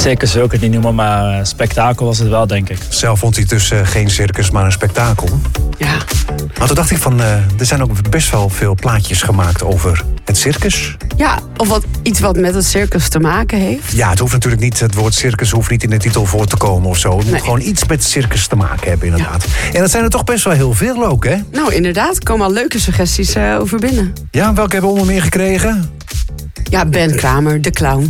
Circus zou ik het niet noemen, maar spektakel was het wel, denk ik. Zelf vond hij dus geen circus, maar een spektakel. Ja. Maar toen dacht ik van, er zijn ook best wel veel plaatjes gemaakt over het circus. Ja, of iets wat met het circus te maken heeft. Ja, het hoeft natuurlijk niet, het woord circus hoeft niet in de titel voor te komen of zo. Het moet gewoon iets met circus te maken hebben, inderdaad. Ja. En dat zijn er toch best wel heel veel ook, hè? Nou, inderdaad, er komen al leuke suggesties over binnen. Ja, welke hebben we onder meer gekregen? Ja, Ben Kramer, de clown.